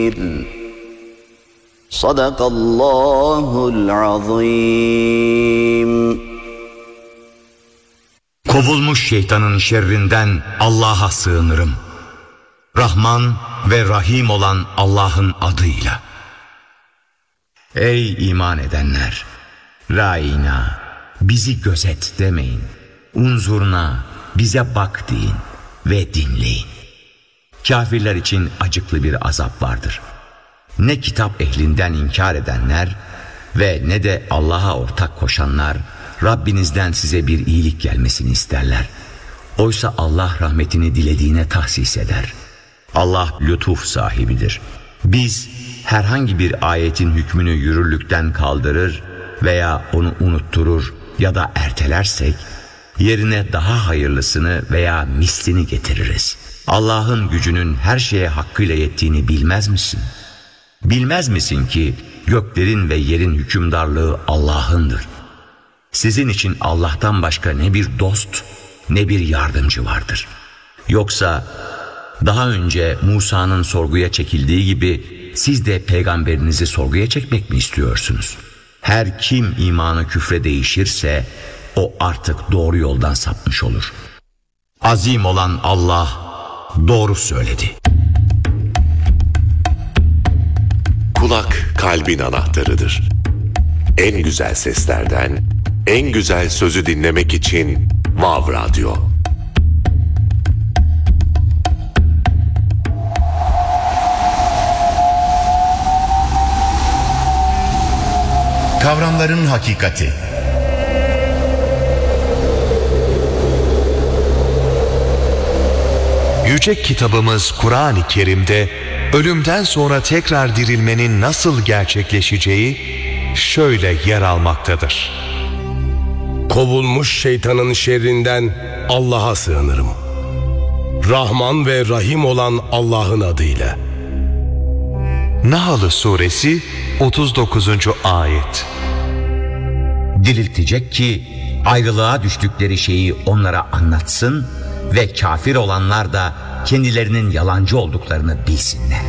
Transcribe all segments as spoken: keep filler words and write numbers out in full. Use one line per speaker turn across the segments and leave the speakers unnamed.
Sadakallahul azim.
Kovulmuş şeytanın şerrinden Allah'a sığınırım. Rahman ve Rahim olan Allah'ın adıyla. Ey iman edenler! Ra'ina, bizi gözet demeyin. Unzurna, bize bak deyin ve dinleyin. Kafirler için acıklı bir azap vardır. Ne kitap ehlinden inkar edenler ve ne de Allah'a ortak koşanlar Rabbinizden size bir iyilik gelmesini isterler. Oysa Allah rahmetini dilediğine tahsis eder. Allah lütuf sahibidir. Biz herhangi bir ayetin hükmünü yürürlükten kaldırır veya onu unutturur ya da ertelersek yerine daha hayırlısını veya mislini getiririz. Allah'ın gücünün her şeye hakkıyla yettiğini bilmez misin? Bilmez misin ki göklerin ve yerin hükümdarlığı Allah'ındır. Sizin için Allah'tan başka ne bir dost ne bir yardımcı vardır. Yoksa daha önce Musa'nın sorguya çekildiği gibi siz de peygamberinizi sorguya çekmek mi istiyorsunuz? Her kim imanı küfre değişirse o artık doğru yoldan sapmış olur. Azim olan Allah doğru söyledi.
Kulak kalbin anahtarıdır. En güzel seslerden en güzel sözü dinlemek için Vav Radyo.
Kavramların hakikati. Yüce kitabımız Kur'an-ı Kerim'de ölümden sonra tekrar dirilmenin nasıl gerçekleşeceği şöyle yer almaktadır.
Kovulmuş şeytanın şerrinden Allah'a sığınırım. Rahman ve Rahim olan Allah'ın adıyla.
Nahl Suresi otuz dokuzuncu ayet.
Diriltecek ki ayrılığa düştükleri şeyi onlara anlatsın ve kafir olanlar da kendilerinin yalancı olduklarını bilsinler.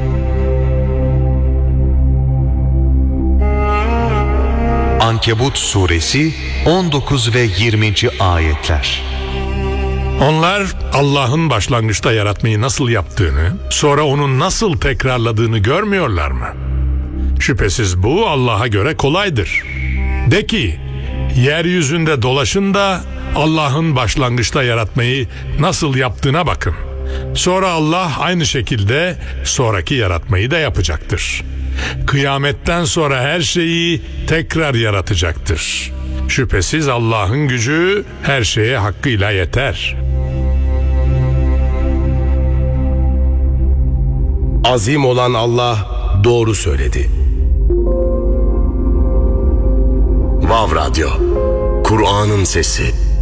Ankebut Suresi on dokuz ve yirminci ayetler.
Onlar Allah'ın başlangıçta yaratmayı nasıl yaptığını, sonra onu nasıl tekrarladığını görmüyorlar mı? Şüphesiz bu Allah'a göre kolaydır. De ki, yeryüzünde dolaşın da Allah'ın başlangıçta yaratmayı nasıl yaptığına bakın. Sonra Allah aynı şekilde sonraki yaratmayı da yapacaktır. Kıyametten sonra her şeyi tekrar yaratacaktır. Şüphesiz Allah'ın gücü her şeye hakkıyla yeter.
Azim olan Allah doğru söyledi. Vav Radyo, Kur'an'ın sesi.